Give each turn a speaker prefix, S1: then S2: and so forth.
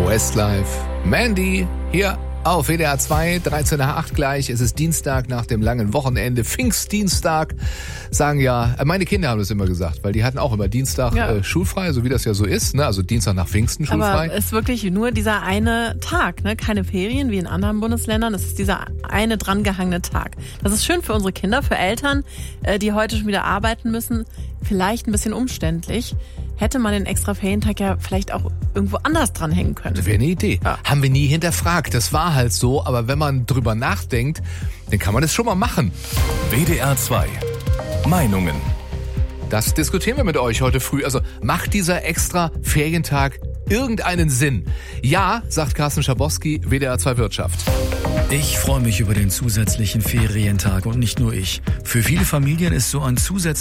S1: Westlife, Mandy, hier auf WDR 2, 13 nach 8 gleich. Es ist Dienstag nach dem langen Wochenende, Pfingstdienstag, sagen ja, meine Kinder haben das immer gesagt, weil die hatten auch immer Dienstag schulfrei, so wie das ja so ist, ne? Also Dienstag nach Pfingsten schulfrei.
S2: Aber es ist wirklich nur dieser eine Tag, ne? Keine Ferien wie in anderen Bundesländern, es ist dieser eine drangehangene Tag. Das ist schön für unsere Kinder, für Eltern, die heute schon wieder arbeiten müssen, vielleicht ein bisschen umständlich. Hätte man den extra Ferientag ja vielleicht auch irgendwo anders dranhängen können.
S1: Das wäre eine Idee. Ja. Haben wir nie hinterfragt. Das war halt so. Aber wenn man drüber nachdenkt, dann kann man das schon mal machen.
S3: WDR 2. Meinungen.
S1: Das diskutieren wir mit euch heute früh. Also macht dieser extra Ferientag irgendeinen Sinn? Ja, sagt Carsten Schabowski, WDR 2 Wirtschaft.
S4: Ich freue mich über den zusätzlichen Ferientag und nicht nur ich. Für viele Familien ist so ein zusätzlicher